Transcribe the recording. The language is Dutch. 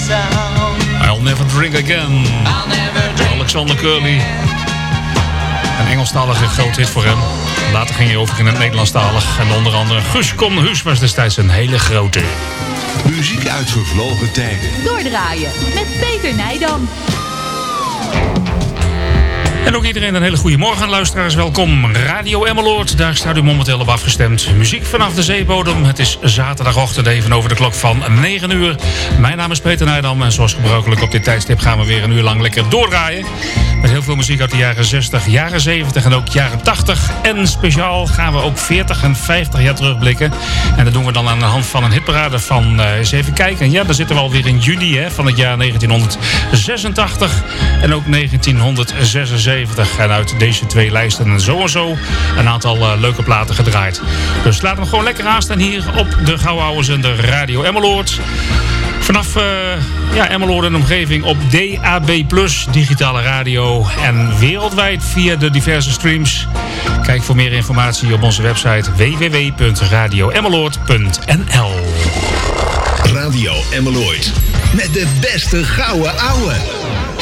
I'll Never Drink Again. Alexander Curly. Een Engelstalige groot hit voor hem. Later ging hij over in het Nederlandstalig. En onder andere Guus Kom Huus was destijds een hele grote. Muziek uit vervlogen tijden. Doordraaien met Peter Nijdam. En ook iedereen een hele goede morgen, luisteraars. Welkom. Radio Emmeloord, daar staat u momenteel op afgestemd. Muziek vanaf de zeebodem. Het is zaterdagochtend even over de klok van 9 uur. Mijn naam is Peter Nijdam en zoals gebruikelijk op dit tijdstip gaan we weer een uur lang lekker doordraaien. Met heel veel muziek uit de jaren 60, jaren 70 en ook jaren 80. En speciaal gaan we ook 40 en 50 jaar terugblikken. En dat doen we dan aan de hand van een hitparade van, eens even kijken. Ja, daar zitten we alweer in juni van het jaar 1986 en ook 1976. En uit deze twee lijsten sowieso een aantal leuke platen gedraaid. Dus laten we gewoon lekker aanstaan hier op de Gouden Oude zender Radio Emmeloord. Vanaf Emmeloord en omgeving op DAB+, digitale radio en wereldwijd via de diverse streams. Kijk voor meer informatie op onze website www.radioemmeloord.nl. Radio Emmeloord met de beste gouden ouwe.